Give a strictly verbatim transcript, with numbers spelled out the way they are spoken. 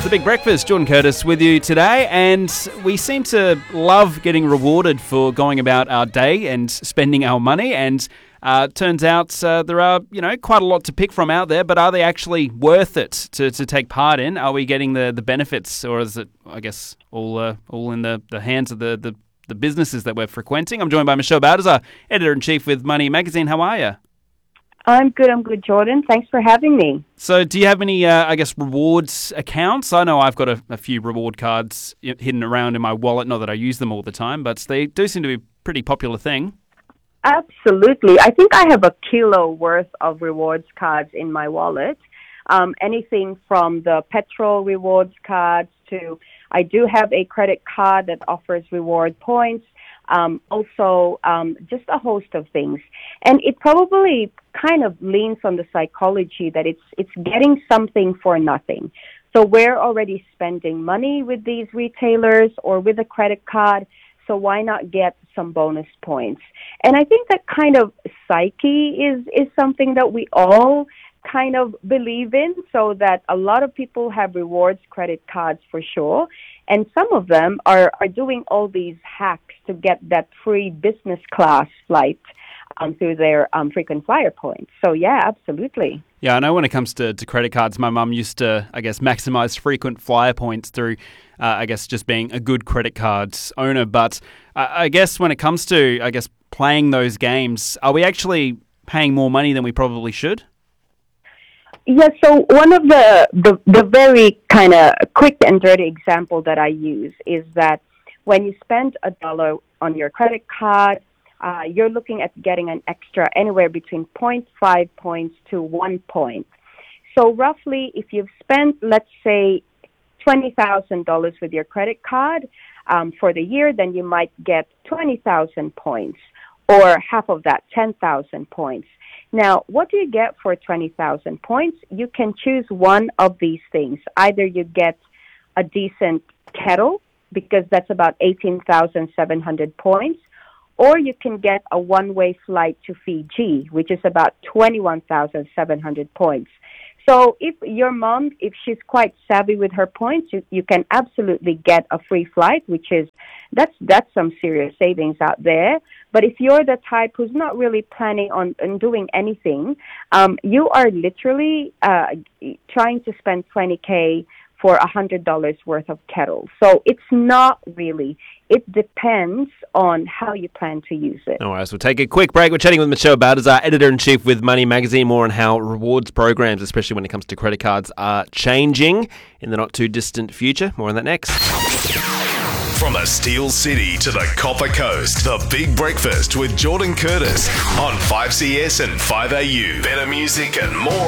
The Big Breakfast. Jordan Curtis with you today, and we seem to love getting rewarded for going about our day and spending our money, and uh, turns out uh, there are, you know, quite a lot to pick from out there, but are they actually worth it to, to take part in? Are we getting the, the benefits, or is it, I guess, all uh, all in the, the hands of the, the, the businesses that we're frequenting? I'm joined by Michelle Baldassar, Editor-in-Chief with Money Magazine. How are you? I'm good, I'm good, Jordan. Thanks for having me. So do you have any, uh, I guess, rewards accounts? I know I've got a, a few reward cards hidden around in my wallet, not that I use them all the time, but they do seem to be a pretty popular thing. Absolutely. I think I have a kilo worth of rewards cards in my wallet. Um, anything from the petrol rewards cards to, I do have a credit card that offers reward points. Um, also, um, just a host of things. And it probably kind of leans on the psychology that it's it's getting something for nothing. So we're already spending money with these retailers or with a credit card, so why not get some bonus points? And I think that kind of psyche is, is something that we all kind of believe in, so that a lot of people have rewards credit cards for sure. And some of them are, are doing all these hacks to get that free business class flight um, through their um, frequent flyer points. So, yeah, absolutely. Yeah, I know when it comes to, to credit cards, my mum used to, I guess, maximize frequent flyer points through, uh, I guess, just being a good credit cards owner. But uh, I guess when it comes to, I guess, playing those games, are we actually paying more money than we probably should? Yeah, so one of the, the, the very kind of quick and dirty example that I use is that when you spend a dollar on your credit card, uh, you're looking at getting an extra anywhere between zero point five points to one point. So roughly, if you've spent, let's say, twenty thousand dollars with your credit card um, for the year, then you might get twenty thousand points, or half of that, ten thousand points. Now, what do you get for twenty thousand points? You can choose one of these things. Either you get a decent kettle, because that's about eighteen thousand seven hundred points, or you can get a one-way flight to Fiji, which is about twenty-one thousand seven hundred points. So if your mom, if she's quite savvy with her points, you, you can absolutely get a free flight, which is, that's that's some serious savings out there. But if you're the type who's not really planning on, on doing anything, um, you are literally uh, trying to spend twenty K for one hundred dollars worth of kettles. So it's not really. It depends on how you plan to use it. No worries. We'll take a quick break. We're chatting with Michelle Baldassar, Editor-in-Chief with Money Magazine, more on how rewards programs, especially when it comes to credit cards, are changing in the not-too-distant future. More on that next. From the Steel City to the Copper Coast, The Big Breakfast with Jordan Curtis on five C S and five A U. Better music and more